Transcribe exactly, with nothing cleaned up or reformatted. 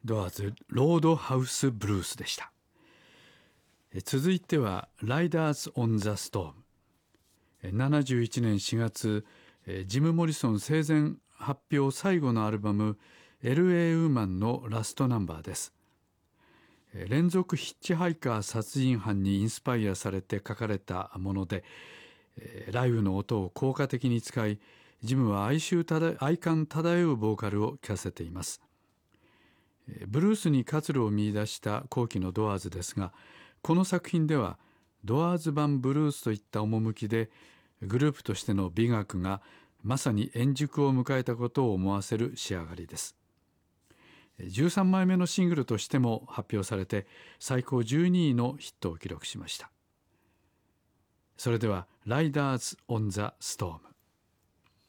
ドアーズロードハウスブルースでした。続いてはライダーズ・オン・ザ・ストーム。ななじゅういちねんしがつ、ジム・モリソン生前発表最後のアルバム エルエー ウーマンのラストナンバーです。連続ヒッチハイカー殺人犯にインスパイアされて書かれたもので、ライブの音を効果的に使い、ジムは哀愁ただ哀感漂うボーカルを聴かせています。ブルースに活路を見出した後期のドアーズですが、この作品ではドアーズ版ブルースといった趣で、グループとしての美学がまさに円熟を迎えたことを思わせる仕上がりです。じゅうさんまいめのシングルとしても発表されて、最高じゅうにいのヒットを記録しました。それではライダーズ・オン・ザ・ストーム。